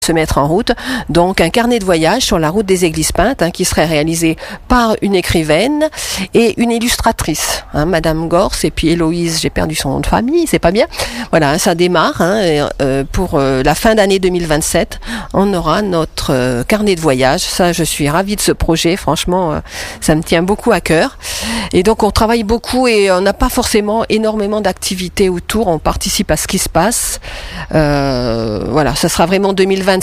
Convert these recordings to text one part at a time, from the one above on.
se mettre en route. Donc un carnet de voyage sur la route des églises peintes qui serait réalisé par une écrivaine et une illustratrice, Madame Gors, et puis Héloïse, j'ai perdu son nom de famille, c'est pas bien. Voilà, ça démarre pour la fin d'année 2027, on aura notre carnet de voyage. Ça, je suis ravie de ce projet, franchement, ça me tient beaucoup à cœur. Et donc on travaille beaucoup et on n'a pas forcément énormément d'activités autour, on participe à ce qui se passe. Voilà, ça sera vraiment 2027,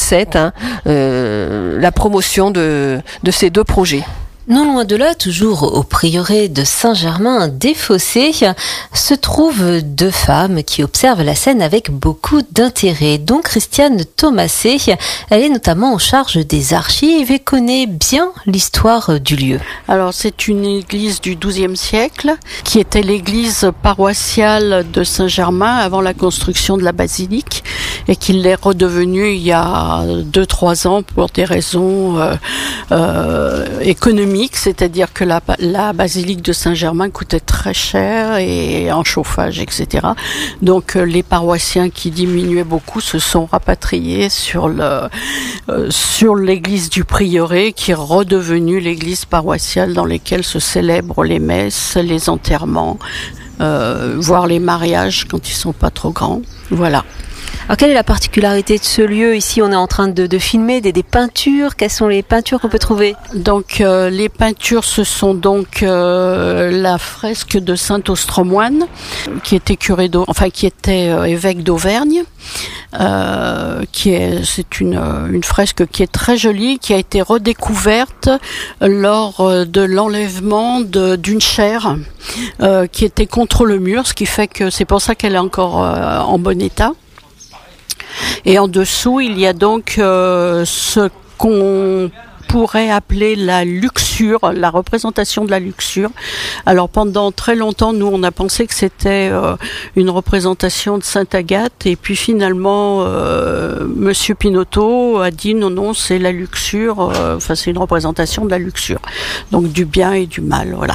la promotion de ces deux projets. Non loin de là, toujours au prieuré de Saint-Germain-des-Fossés, se trouvent deux femmes qui observent la scène avec beaucoup d'intérêt, dont Christiane Thomasé. Elle est notamment en charge des archives et connaît bien l'histoire du lieu. Alors c'est une église du XIIe siècle qui était l'église paroissiale de Saint-Germain avant la construction de la basilique et qui l'est redevenue il y a 2-3 ans pour des raisons économiques. C'est-à-dire que la basilique de Saint-Germain coûtait très cher et en chauffage, etc. Donc les paroissiens qui diminuaient beaucoup se sont rapatriés sur l'église du prieuré qui est redevenue l'église paroissiale dans laquelle se célèbrent les messes, les enterrements, voire les mariages quand ils sont pas trop grands. Voilà. Alors quelle est la particularité de ce lieu? Ici on est en train de filmer des peintures. Quelles sont les peintures qu'on peut trouver? Donc les peintures, ce sont donc la fresque de Saint Ostromoine qui était évêque d'Auvergne. C'est une fresque qui est très jolie, qui a été redécouverte lors de l'enlèvement d'une chaire qui était contre le mur, ce qui fait que c'est pour ça qu'elle est encore en bon état. Et en dessous, il y a donc ce qu'on pourrait appeler la luxure, la représentation de la luxure. Alors pendant très longtemps, nous on a pensé que c'était une représentation de Sainte Agathe, et puis finalement Monsieur Pinotto a dit non, c'est la luxure, c'est une représentation de la luxure, donc du bien et du mal, voilà.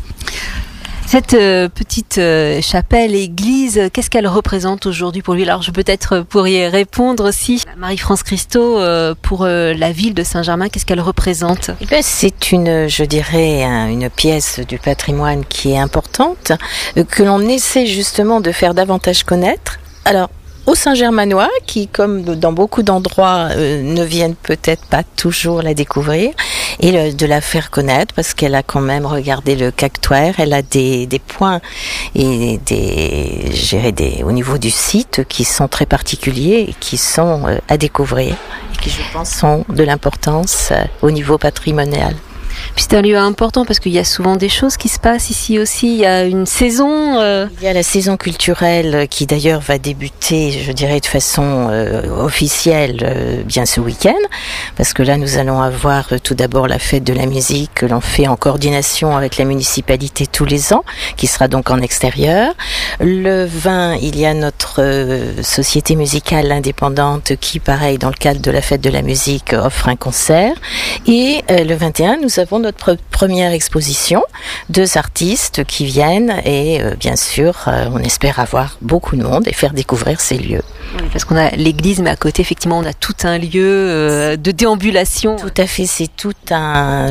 Cette petite chapelle, église, qu'est-ce qu'elle représente aujourd'hui pour lui? Alors peut-être pourriez répondre aussi. Marie-France Christo, pour la ville de Saint-Germain, qu'est-ce qu'elle représente? C'est une pièce du patrimoine qui est importante, que l'on essaie justement de faire davantage connaître. Alors, aux Saint-Germanois, qui, comme dans beaucoup d'endroits, ne viennent peut-être pas toujours la découvrir, et de la faire connaître, parce qu'elle a quand même regardé le Cactuaire, elle a des points et au niveau du site qui sont très particuliers et qui sont à découvrir, et qui, je pense, sont de l'importance au niveau patrimonial. Puis c'est un lieu important parce qu'il y a souvent des choses qui se passent ici aussi. Il y a une saison. Il y a la saison culturelle qui d'ailleurs va débuter, je dirais, de façon officielle bien ce week-end. Parce que là, nous allons avoir tout d'abord la fête de la musique que l'on fait en coordination avec la municipalité tous les ans, qui sera donc en extérieur. Le 20, il y a notre société musicale indépendante qui, pareil, dans le cadre de la fête de la musique, offre un concert. Et le 21, nous avons notre première exposition, 2 artistes qui viennent et bien sûr on espère avoir beaucoup de monde et faire découvrir ces lieux. Oui, parce qu'on a l'église, mais à côté effectivement on a tout un lieu de déambulation. Tout à fait, c'est tout un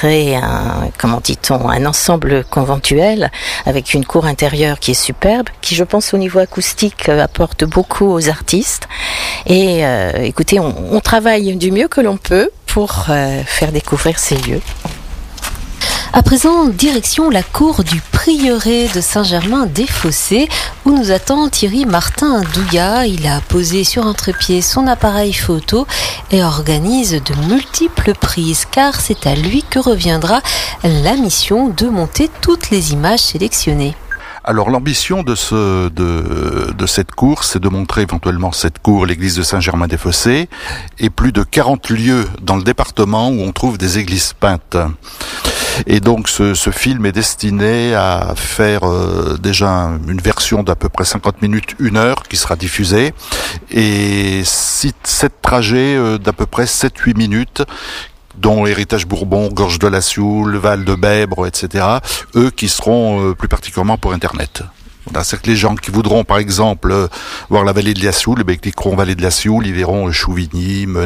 ensemble conventuel avec une cour intérieure qui est superbe, qui je pense au niveau acoustique apporte beaucoup aux artistes. Et écoutez, on travaille du mieux que l'on peut pour faire découvrir ces lieux. À présent, direction la cour du prieuré de Saint-Germain-des-Fossés, où nous attend Thierry Martin Douillat. Il a posé sur un trépied son appareil photo et organise de multiples prises, car c'est à lui que reviendra la mission de monter toutes les images sélectionnées. Alors l'ambition de cette cour, c'est de montrer éventuellement cette cour, l'église de Saint-Germain-des-Fossés, et plus de 40 lieux dans le département où on trouve des églises peintes. Et donc ce film est destiné à faire déjà une version d'à peu près 50 minutes, 1 heure qui sera diffusée, et 7 trajets d'à peu près 7-8 minutes, dont Héritage Bourbon, Gorge de la Sioule, Val de Bèbre, etc., eux qui seront plus particulièrement pour Internet. Voilà, c'est que les gens qui voudront, par exemple, voir la vallée de la Sioule, ils cliqueront vallée de la Sioule, ils verront Chouvigny,